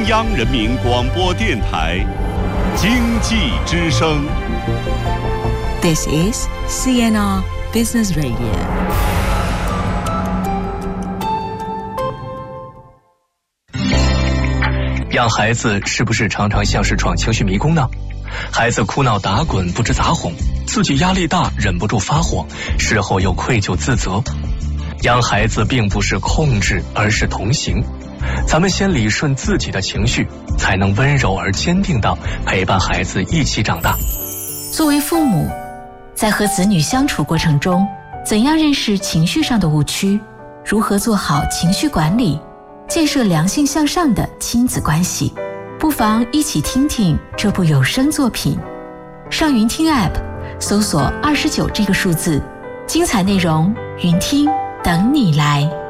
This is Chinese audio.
央人民广播电台经济之声。 This is CNR Business Radio。 养孩子是不是常常像是闯情绪迷宫呢？孩子哭闹打滚不知咋哄，自己压力大忍不住发火，事后又愧疚自责。养孩子并不是控制，而是同行。咱们先理顺自己的情绪，才能温柔而坚定地陪伴孩子一起长大。 作为父母，在和子女相处过程中，怎样认识情绪上的误区，如何做好情绪管理，建设良性向上的亲子关系，不妨一起听听这部有声作品。上云听 App 搜索29这个数字，精彩内容云听等你来。